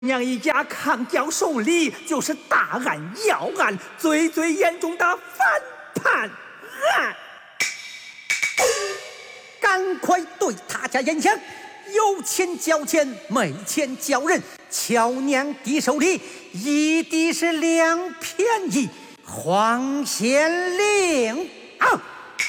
娘一家抗教手里就是大案要案，最严重的反叛案，赶快对他家严刑，有钱交钱，没钱交人，巧娘低手里一滴是两便宜，黄县令啊！